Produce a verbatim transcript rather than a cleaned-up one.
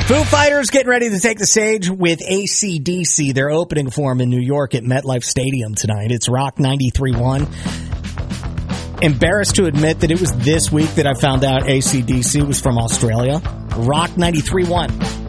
Foo Fighters getting ready to take the stage with A C D C. They're opening for them in New York at MetLife Stadium tonight. It's Rock ninety-three point one. Embarrassed to admit that it was this week that I found out A C D C was from Australia. Rock ninety-three point one.